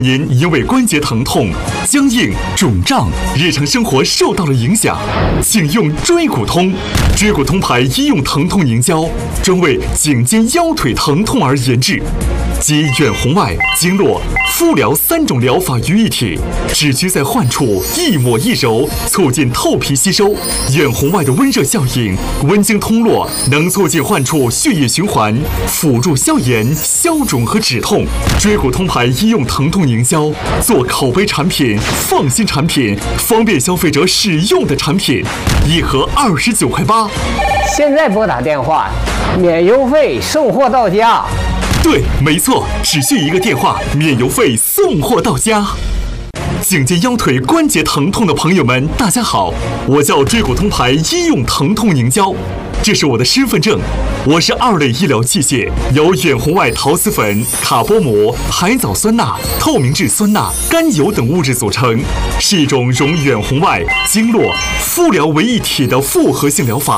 您因为关节疼痛、僵硬、肿胀，日常生活受到了影响，请用椎骨通。椎骨通牌医用疼痛凝胶，专为颈肩腰腿疼痛而研制，集远红外、经络、敷疗3种疗法于一体，只需在患处一抹一揉，促进透皮吸收。远红外的温热效应，温经通络，能促进患处血液循环，辅助消炎、消肿和止痛。椎骨通牌医用疼痛凝胶，做口碑产品、放心产品、方便消费者使用的产品，一盒29.8块。 现在拨打电话，免邮费送货到家。 对，没错，只需一个电话，免邮费送货到家。颈肩腰腿关节疼痛的朋友们，大家好，我叫椎骨通牌医用疼痛凝胶，这是我的身份证。我是2类医疗器械，由远红外陶瓷粉、卡波膜、海藻酸钠、透明质酸钠、甘油等物质组成，是一种融远红外、经络、敷疗为一体的复合性疗法。